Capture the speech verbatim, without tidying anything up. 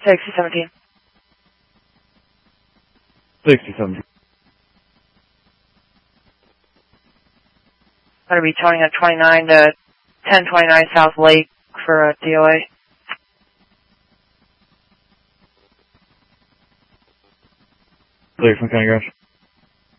sixty seventeen. sixty seventeen. Going to be toning at twenty-nine to ten twenty-nine South Lake for a D O A. Lake from County Garage.